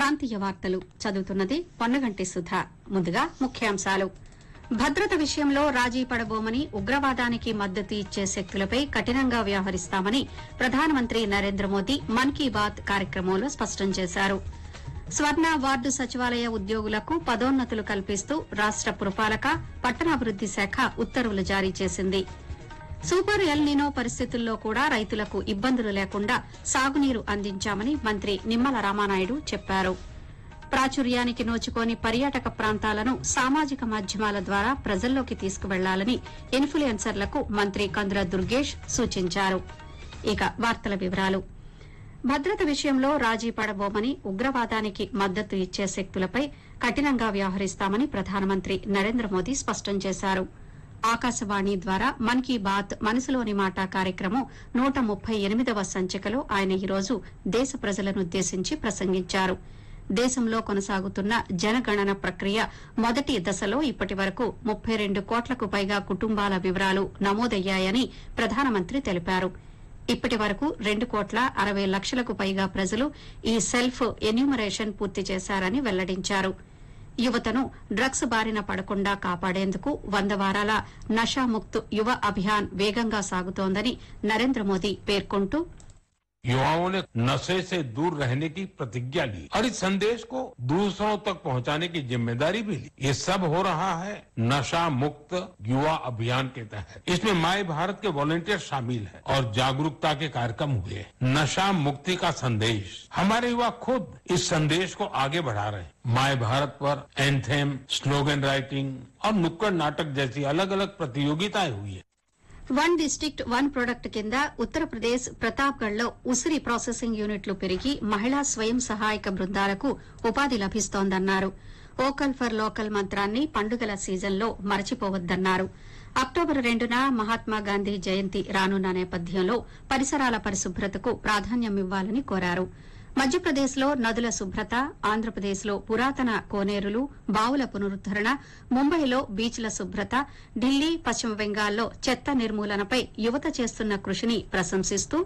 ప్రాంతీయ వార్తలు చదువుతున్నది పొన్నగంటి సుధా. ముందుగా ముఖ్యాంశాలు. భద్రత విషయంలో రాజీ పడబోమని, ఉగ్రవాదానికి మద్దతు ఇచ్చే శక్తులపై కఠినంగా వ్యవహరిస్తామని ప్రధానమంత్రి నరేంద్ర మోదీ మన్ కీ బాత్ కార్యక్రమంలో స్పష్టం చేశారు. స్వర్ణ వార్డు సచివాలయ ఉద్యోగులకు పదోన్నతులు కల్పిస్తూ రాష్ట పురపాలక, పట్టణాభివృద్ది శాఖ ఉత్తర్వులు జారీ చేసింది. సూపర్ ఎల్ నినో పరిస్థితుల్లో కూడా రైతులకు ఇబ్బందులు లేకుండా సాగునీరు అందించామని మంత్రి నిమ్మల రామానాయుడు చెప్పారు. ప్రాచుర్యానికి నోచుకోని పర్యాటక ప్రాంతాలను సామాజిక మాధ్యమాల ద్వారా ప్రజల్లోకి తీసుకువెళ్లాలని ఇన్ఫ్లుయెన్సర్లకు మంత్రి కందుల దుర్గేష్ సూచించారు. ఇక వార్తల వివరాలు. భద్రత విషయంలో రాజీ పడబోమని, ఉగ్రవాదానికి మద్దతు ఇచ్చే శక్తులపై కఠినంగా వ్యవహరిస్తామని ప్రధానమంత్రి నరేంద్ర మోదీ స్పష్టం చేశారు. ఆకాశవాణి ద్వారా మన్ కీ బాత్ మనసులోని మాట కార్యక్రమం 138వ సంచికలో ఆయన ఈరోజు దేశ ప్రజలనుద్దేశించి ప్రసంగించారు. దేశంలో కొనసాగుతున్న జనగణన ప్రక్రియ మొదటి దశలో ఇప్పటి వరకు 32 కోట్లకు పైగా కుటుంబాల వివరాలు నమోదయ్యాయని ప్రధానమంత్రి తెలిపారు. ఇప్పటి వరకు 2,60,00,000కు పైగా ప్రజలు ఈ సెల్ఫ్ ఎన్యూమరేషన్ పూర్తి చేశారని వెల్లడించారు. యువతను డ్రగ్స్ బారిన పడకుండా కాపాడేందుకు 100 వారాల నషాముక్త్ యువ అభియాన్ వేగంగా సాగుతోందని నరేంద్ర మోదీ పేర్కొంటూ, युवाओं ने नशे से दूर रहने की प्रतिज्ञा ली और इस संदेश को दूसरों तक पहुंचाने की जिम्मेदारी भी ली। ये सब हो रहा है नशा मुक्त युवा अभियान के तहत। इसमें माय भारत के वॉलंटियर शामिल हैं और जागरूकता के कार्यक्रम हुए। नशा मुक्ति का संदेश, हमारे युवा खुद इस संदेश को आगे बढ़ा रहे हैं। माय भारत पर एंथेम, स्लोगन राइटिंग और नुक्कड़ नाटक जैसी अलग अलग प्रतियोगिताएं हुई है. వన్ డిస్టిక్ట్ వన్ ప్రొడక్ట్ కింద ఉత్తరప్రదేశ్ ప్రతాప్గఢ్లో ఉసిరి ప్రాసెసింగ్ యూనిట్లు పెరిగి మహిళా స్వయం సహాయక బృందాలకు ఉపాధి లభిస్తోందన్నారు. వోకల్ ఫర్ లోకల్ మంత్రాన్ని పండుగల సీజన్లో మరచిపోవద్దన్నారు. అక్టోబర్ 2న మహాత్మాగాంధీ జయంతి రానున్న నేపథ్యంలో పరిసరాల పరిశుభ్రతకు ప్రాధాన్యమివ్వాలని కోరారు. మధ్యప్రదేశ్లో నదుల శుభ్రత, ఆంధ్రప్రదేశ్లో పురాతన కోనేరులు, బావుల పునరుద్దరణ, ముంబైలో బీచ్ల శుభ్రత, ఢిల్లీ, పశ్చిమ బెంగాల్లో చెత్త నిర్మూలనపై యువత చేస్తున్న కృషిని ప్రశంసిస్తూ,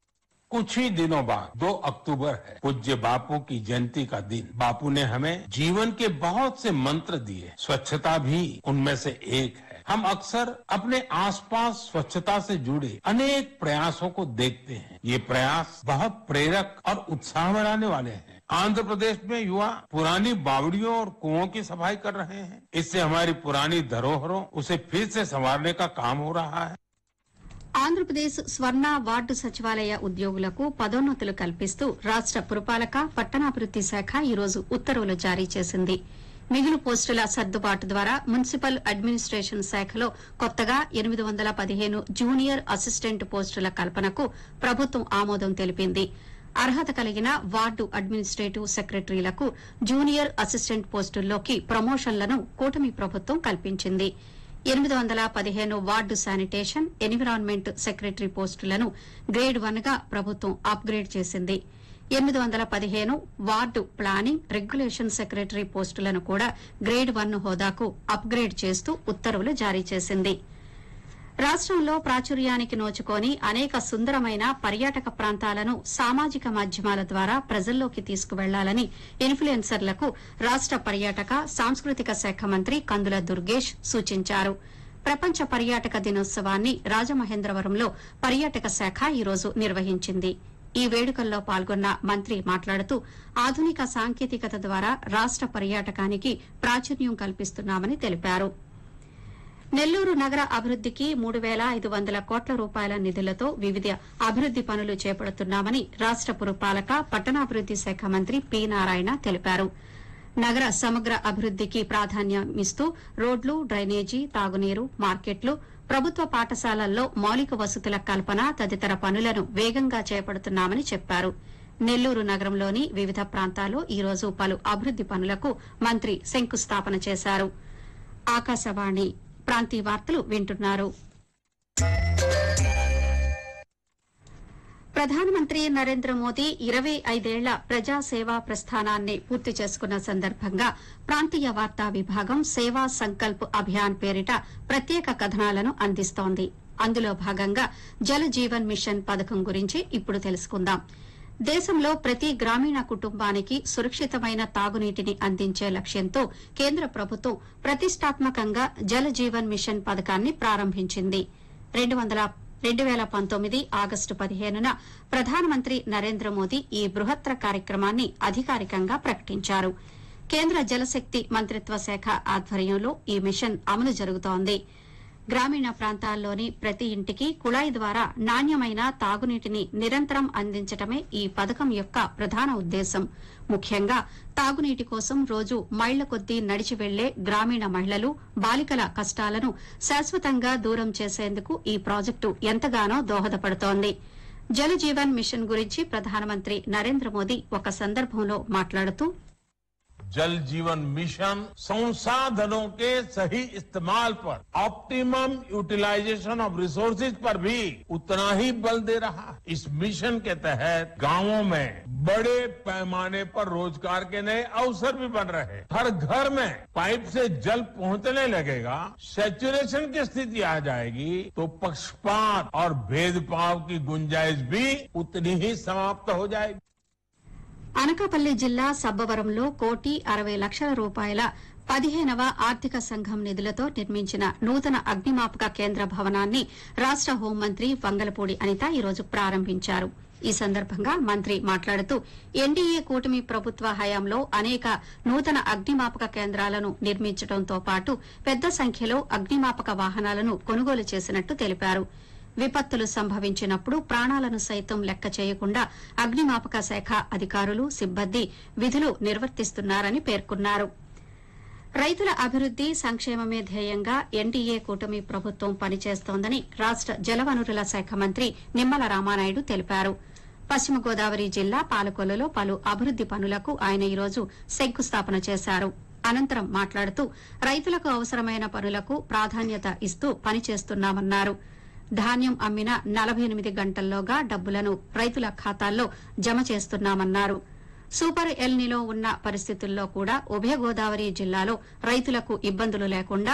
कुछ ही दिनों बाद 2 अक्टूबर है, पूज्य बापू की जयंती का दिन। बापू ने हमें जीवन के बहुत से मंत्र दिए, स्वच्छता भी उनमें से एक है। हम अक्सर अपने आसपास स्वच्छता से जुड़े अनेक प्रयासों को देखते हैं। ये प्रयास बहुत प्रेरक और उत्साह बढ़ाने वाले हैं। आंध्र प्रदेश में युवा पुरानी बावड़ियों और कुओं की सफाई कर रहे हैं। इससे हमारी पुरानी धरोहरों उसे फिर से संवारने का काम हो रहा है. ఆంధ్రప్రదేశ్ స్వర్ణ వార్డు సచివాలయ ఉద్యోగులకు పదోన్నతులు కల్పిస్తూ రాష్ట పురపాలక, పట్టణాభివృద్ది శాఖ ఈరోజు ఉత్తర్వులు జారీ చేసింది. మిగులు పోస్టుల సర్దుబాటు ద్వారా మున్సిపల్ అడ్మినిస్టేషన్ శాఖలో కొత్తగా 815 జూనియర్ అసిస్టెంట్ పోస్టుల కల్పనకు ప్రభుత్వం ఆమోదం తెలిపింది. అర్హత కలిగిన వార్డు అడ్మినిస్టేటివ్ సెక్రటరీలకు జూనియర్ అసిస్టెంట్ పోస్టుల్లోకి ప్రమోషన్లను కూటమి ప్రభుత్వం కల్పించింది. 815 వార్డు శానిటేషన్, ఎన్విరాన్మెంట్ సెక్రటరీ పోస్టులను గ్రేడ్ 1 గా ప్రభుత్వం అప్గ్రేడ్ చేసింది. 815 వార్డు ప్లానింగ్, రెగ్యులేషన్ సెక్రటరీ పోస్టులను కూడా గ్రేడ్ 1 హోదాకు అప్గ్రేడ్ చేస్తూ ఉత్తర్వులు జారీ చేసింది. రాష్టంలో ప్రాచుర్యానికి నోచుకోని అనేక సుందరమైన పర్యాటక ప్రాంతాలను సామాజిక మాధ్యమాల ద్వారా ప్రజల్లోకి తీసుకువెళ్లాలని ఇన్ఫ్లుయెన్సర్లకు రాష్ట పర్యాటక, సాంస్కృతిక శాఖ మంత్రి కందుల దుర్గేష్ సూచించారు. ప్రపంచ పర్యాటక దినోత్సవాన్ని రాజమహేంద్రవరంలో పర్యాటక శాఖ ఈరోజు నిర్వహించింది. ఈ వేడుకల్లో పాల్గొన్న మంత్రి మాట్లాడుతూ, ఆధునిక సాంకేతికత ద్వారా రాష్ట పర్యాటకానికి ప్రాచుర్యం కల్పిస్తున్నామని తెలిపారు. నెల్లూరు నగర అభివృద్దికి 3,500 కోట్ల రూపాయల నిధులతో వివిధ అభివృద్ది పనులు చేపడుతున్నామని రాష్ట పురపాలక, పట్టణాభివృద్ది శాఖ మంత్రి పి నారాయణ తెలిపారు. నగర సమగ్ర అభివృద్దికి ప్రాధాన్యమిస్తూ రోడ్లు, డ్రైనేజీ, తాగునీరు, మార్కెట్లు, ప్రభుత్వ పాఠశాలల్లో మౌలిక వసతుల కల్పన తదితర పనులను వేగంగా చేపడుతున్నామని చెప్పారు. నెల్లూరు నగరంలోని వివిధ ప్రాంతాల్లో ఈరోజు పలు అభివృద్ది పనులకు మంత్రి శంకుస్థాపన చేశారు. ఆకాశవాణి ప్రాంతీయ వార్తలు వింటున్నారు. ప్రధానమంత్రి నరేంద్ర మోదీ 25 ఏళ్ల ప్రజాసేవా ప్రస్థానాన్ని పూర్తి చేసుకున్న సందర్భంగా ప్రాంతీయ వార్తా విభాగం సేవా సంకల్ప్ అభియాన్ పేరిట ప్రత్యేక కథనాలను అందిస్తోంది. అందులో భాగంగా జల్ జీవన్ మిషన్ పథకం గురించి ఇప్పుడు తెలుసుకుందాం. దేశంలో ప్రతి గ్రామీణ కుటుంబానికి సురక్షితమైన తాగునీటిని అందించే లక్ష్యంతో కేంద్ర ప్రభుత్వం ప్రతిష్టాత్మకంగా జల్ జీవన్ మిషన్ పథకాన్ని ప్రారంభించింది. 2019 ఆగస్టు 15న ప్రధానమంత్రి నరేంద్ర మోదీ ఈ బృహత్తర కార్యక్రమాన్ని అధికారికంగా ప్రకటించారు. కేంద్ర జలశక్తి మంత్రిత్వ శాఖ ఆధ్వర్యంలో ఈ మిషన్ అమలు జరుగుతోంది. గ్రామీణ ప్రాంతాల్లోని ప్రతి ఇంటికి కుళాయి ద్వారా నాణ్యమైన తాగునీటిని నిరంతరం అందించడమే ఈ పథకం యొక్క ప్రధాన ఉద్దేశం. ముఖ్యంగా తాగునీటి కోసం రోజు మైళ్ల కొద్దీ నడిచి వెళ్లే గ్రామీణ మహిళలు, బాలికల కష్టాలను శాశ్వతంగా దూరం చేసేందుకు ఈ ప్రాజెక్టు ఎంతగానో దోహదపడుతోంది. జల్ జీవన్ మిషన్ గురించి ప్రధానమంత్రి నరేంద్ర మోదీ ఒక సందర్భంలో మాట్లాడుతూ, जल जीवन मिशन संसाधनों के सही इस्तेमाल पर, ऑप्टिमम यूटिलाइजेशन ऑफ रिसोर्सेज पर भी उतना ही बल दे रहा है। इस मिशन के तहत गांवों में बड़े पैमाने पर रोजगार के नए अवसर भी बन रहे हैं। हर घर में पाइप से जल पहुंचने लगेगा, सैचुरेशन की स्थिति आ जाएगी तो पक्षपात और भेदभाव की गुंजाइश भी उतनी ही समाप्त हो जाएगी। అనకాపల్లి జిల్లా సబ్బవరంలో 1,60,00,000 రూపాయల 15వ ఆర్థిక సంఘం నిధులతో నిర్మించిన నూతన అగ్నిమాపక కేంద్ర భవనాన్ని రాష్ట హోంమంత్రి వంగలపూడి అనిత ఈరోజు ప్రారంభించారు. ఈ సందర్భంగా మంత్రి మాట్లాడుతూ, ఎన్డీఏ కూటమి ప్రభుత్వ హయాంలో అనేక నూతన అగ్నిమాపక కేంద్రాలను నిర్మించడంతో పాటు పెద్ద సంఖ్యలో అగ్నిమాపక వాహనాలను కొనుగోలు చేసినట్టు తెలిపారు. విపత్తులు సంభవించినప్పుడు ప్రాణాలను సైతం లెక్క చేయకుండా అగ్నిమాపక శాఖ అధికారులు, సిబ్బంది విధులు నిర్వర్తిస్తున్నారని పేర్కొన్నారు. రైతుల అభివృద్ది సంక్షేమమే ధ్యేయంగా ఎన్డీఏ కూటమి ప్రభుత్వం పనిచేస్తోందని రాష్ట జలవనరుల శాఖ మంత్రి నిమ్మల రామానాయుడు తెలిపారు. పశ్చిమ గోదావరి జిల్లా పాలకొల్లులో పలు అభివృద్ది పనులకు ఆయన ఈరోజు శంకుస్థాపన చేశారు. అనంతరం మాట్లాడుతూ, రైతులకు అవసరమైన పనులకు ప్రాధాన్యత ఇస్తూ పనిచేస్తున్నామన్నారు. ధాన్యం అమ్మిన 48 గంటల్లోగా డబ్బులను రైతుల ఖాతాల్లో జమ చేస్తున్నామన్నారు. సూపర్ ఎల్నిలో ఉన్న పరిస్థితుల్లో కూడా ఉభయ గోదావరి జిల్లాలో రైతులకు ఇబ్బందులు లేకుండా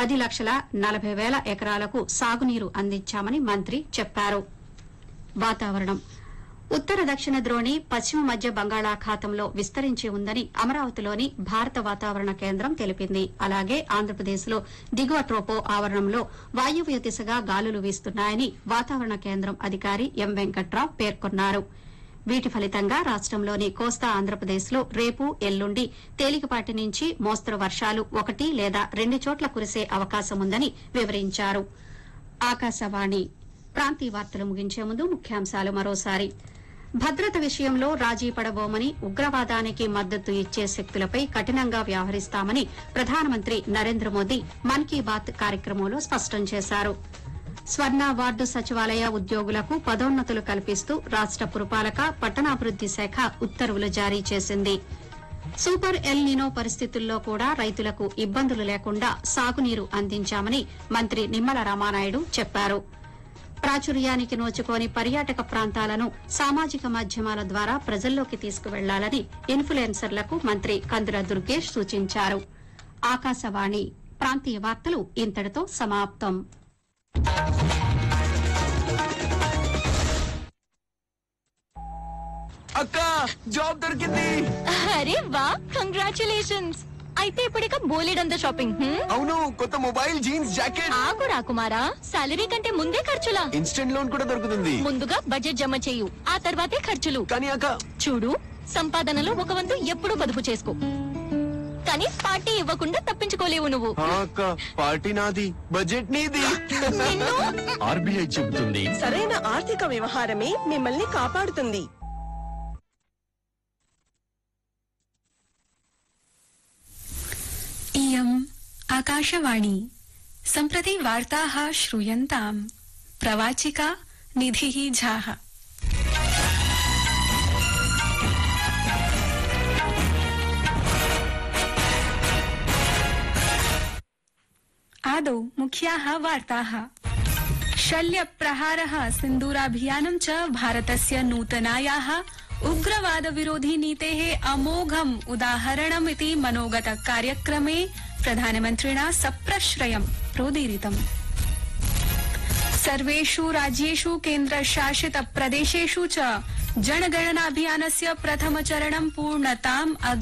10,40,000 ఎకరాలకు సాగునీరు అందించామని మంత్రి చెప్పారు. వాతావరణం. ఉత్తర దక్షిణ ద్రోణి పశ్చిమ మధ్య బంగాళాఖాతంలో విస్తరించి ఉందని అమరావతిలోని భారత వాతావరణ కేంద్రం తెలిపింది. అలాగే ఆంధ్రప్రదేశ్లో దిగువ ట్రోపో ఆవరణంలో వాయువ్య దిశగా గాలులు వీస్తున్నాయని వాతావరణ కేంద్రం అధికారి ఎం వెంకట్రావు పేర్కొన్నారు. వీటి ఫలితంగా రాష్టంలోని కోస్తా ఆంధ్రప్రదేశ్లో రేపు, ఎల్లుండి తేలికపాటి నుంచి మోస్తరు వర్షాలు 1 లేదా 2 చోట్ల కురిసే అవకాశముందని వివరించారు. ఆకాశవాణి ప్రాంతీయ వార్తలు ముగించే ముందు ముఖ్యాంశాలు మరోసారి. భద్రత విషయంలో రాజీ పడబోమని, ఉగ్రవాదానికి మద్దతు ఇచ్చే శక్తులపై కఠినంగా వ్యవహరిస్తామని ప్రధానమంత్రి నరేంద్ర మోదీ మన్ కీ బాత్ కార్యక్రమంలో స్పష్టం చేశారు. స్వర్ణ వార్డు సచివాలయ ఉద్యోగులకు పదోన్నతులు కల్పిస్తూ రాష్ట పురపాలక, పట్టణాభివృద్ది శాఖ ఉత్తర్వులు జారీ చేసింది. సూపర్ ఎల్ నినో పరిస్థితుల్లో కూడా రైతులకు ఇబ్బందులు లేకుండా సాగునీరు అందించామని మంత్రి నిమ్మల రామానాయుడు చెప్పారు. ప్రాచుర్యానికి నోచుకోని పర్యాటక ప్రాంతాలను సామాజిక మాధ్యమాల ద్వారా ప్రజల్లోకి తీసుకువెళ్లాలని ఇన్ఫ్లుయెన్సర్లకు మంత్రి కందుల దుర్గేష్ సూచించారు. ఆకాశవాణి ప్రాంతీయ వార్తలు ఇంతటితో సమాప్తం. అక్క జాబ్ దొరికింది. అరే వా, కంగ్రాచులేషన్స్. అయితే ఇప్పుడిక బోలెడంత షాపింగ్. అవును, కొత్త మొబైల్, జీన్స్, జాకెట్. ఆగు రాకుమారా, సాలరీ కంటే ముందే ఖర్చులా? ఇన్స్టెంట్ లోన్ కూడా దొరుకుతుంది. ముందుగా బడ్జెట్ జమ చేయు, ఆ తర్వాతే ఖర్చులు. కానీ అక్క చూడు, సంపాదనలో ఒక వంతు ఎప్పుడూ పొదుపు చేసుకో, కానీ పార్టీ ఇవ్వకుండా తప్పించుకోలేవు నువ్వు. అక్క పార్టీ నాది, బడ్జెట్ నీది. నిన్ను ఆర్బీఐ చెబుతుంది, సరైన ఆర్థిక వ్యవహారమే మిమ్మల్ని కాపాడుతుంది. इयम् आकाशवाणी सम्प्रति वार्ताः श्रूयन्ताम्। प्रवाचिका निधिः झाः। आदौ मुख्याः वार्ताः। शल्यप्रहारः सिन्दूराभियानं च भारतस्य नूतनायाः उग्रवाद विरोधी नीतेः अमोघम् उदाहरणमिति मनोगत कार्यक्रमे प्रधानमन्त्रिणा सप्रश्रयम् प्रोदीरितम्। सर्वेषु राज्येषु केन्द्रशासित प्रदेशेषु च जनगणनाभियानस्य प्रथमचरणं पूर्णताम्